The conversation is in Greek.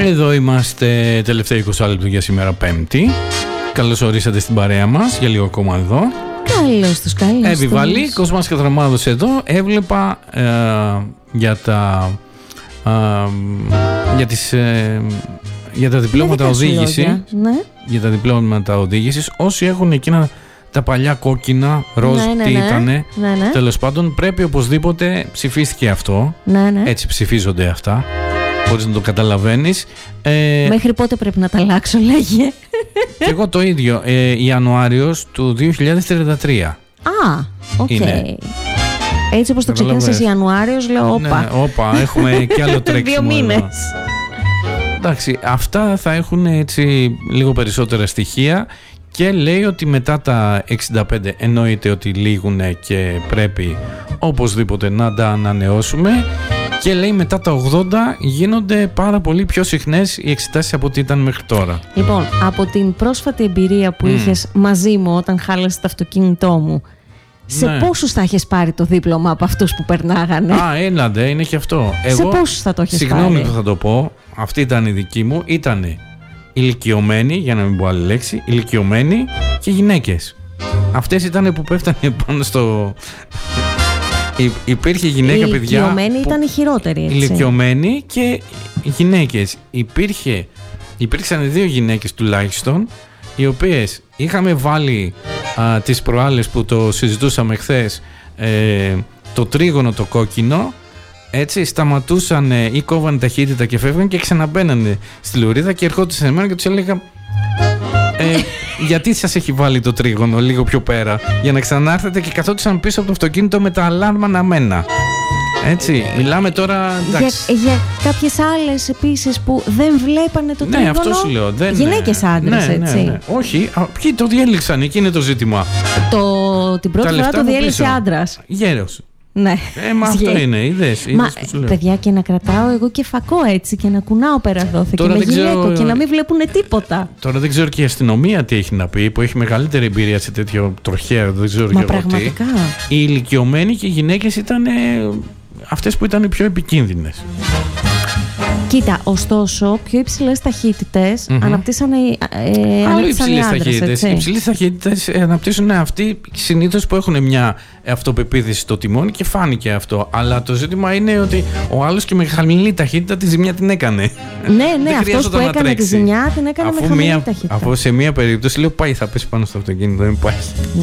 Εδώ είμαστε, τελευταίο 20 λεπτό για σήμερα, Πέμπτη. Καλώς ορίσατε στην παρέα μας, για λίγο ακόμα εδώ. Καλώς τους. Επιβαλή, Κοσμάς Κατραμάδος εδώ. Έβλεπα για τα διπλώματα οδήγηση. Ναι. Για τα διπλώματα οδήγησης, όσοι έχουν εκείνα τα παλιά κόκκινα, ροζ, τι ήτανε, τέλος πάντων, πρέπει οπωσδήποτε, ψηφίστηκε αυτό. Ναι. Έτσι ψηφίζονται αυτά, χωρίς να το καταλαβαίνεις. Μέχρι πότε πρέπει να τα αλλάξω, λέγε. Και εγώ το ίδιο, Ιανουάριος του 2033. Οκ. Έτσι όπως το ξεκίνησες Ιανουάριος, λέω όπα. Ναι, όπα, έχουμε κι άλλο τρέξιμο. 2 μήνες. Εντάξει, αυτά θα έχουν έτσι λίγο περισσότερα στοιχεία και λέει ότι μετά τα 65 εννοείται ότι λήγουν και πρέπει οπωσδήποτε να τα ανανεώσουμε, και λέει μετά τα 80 γίνονται πάρα πολύ πιο συχνές οι εξετάσεις από ό,τι ήταν μέχρι τώρα. Λοιπόν, από την πρόσφατη εμπειρία που είχες μαζί μου όταν χάλασε το αυτοκίνητό μου, σε πόσους θα έχεις πάρει το δίπλωμα από αυτούς που περνάγανε? Έλαντε, είναι και αυτό. Σε πόσους θα το έχεις πάρει? Συγγνώμη που θα το πω, αυτή ήταν η δική μου. Ήτανε ηλικιωμένοι, για να μην πω άλλη λέξη, ηλικιωμένοι και γυναίκες. Αυτές ήταν που πέφτανε πάνω στο... Υπήρχε γυναίκα, παιδιά. Ηλικιωμένοι ήταν οι χειρότεροι, έτσι. Ηλικιωμένοι και γυναίκες. Υπήρξαν 2 γυναίκες τουλάχιστον, οι οποίες είχαμε βάλει τις προάλλες που το συζητούσαμε χθες, το τρίγωνο το κόκκινο, έτσι, σταματούσαν ή κόβανε ταχύτητα και φεύγαν και ξαναμπαίνανε στη λουρίδα και ερχόντουσαν σε μένα και τους έλεγα γιατί σας έχει βάλει το τρίγωνο λίγο πιο πέρα, για να ξανάρθετε, και καθόντουσαν πίσω από το αυτοκίνητο με τα αλάρμα αναμένα. Έτσι, μιλάμε τώρα, για κάποιες άλλες επίσης που δεν βλέπανε το τρίγωνο. Ναι, αυτό σου λέω. Γυναίκες άντρες, έτσι. Ναι. Όχι, ποιοι το διέλυξαν, εκεί είναι το ζήτημα. Την πρώτη φορά το διέλυσε άντρας. Γέρος. Ναι. Μα αυτό είναι, είδες που σου λέω. Παιδιά, και να κρατάω εγώ και φακό έτσι και να κουνάω πέρα δόθε και με γυναίκο και να μην βλέπουνε τίποτα. Τώρα δεν ξέρω και η αστυνομία τι έχει να πει, που έχει μεγαλύτερη εμπειρία σε τέτοιο τροχαίο, δεν ξέρω και εγώ τι. Οι ηλικιωμένοι και οι γυναίκες ήταν αυτές που ήταν οι πιο επικίνδυνες. Κοίτα, ωστόσο, πιο υψηλές ταχύτητες αναπτύσσανε οι άντρες. Οι υψηλές ταχύτητες αναπτύσσουν αυτοί συνήθως που έχουν μια αυτοπεποίθηση στο τιμόνι, και φάνηκε αυτό. Αλλά το ζήτημα είναι ότι ο άλλος και με χαμηλή ταχύτητα τη ζημιά την έκανε. Ναι, αυτός που έκανε τη ζημιά την έκανε με χαμηλή ταχύτητα. Αφού σε μια περίπτωση λέω πάει, θα πέσει πάνω στο αυτοκίνητο, δεν πάει.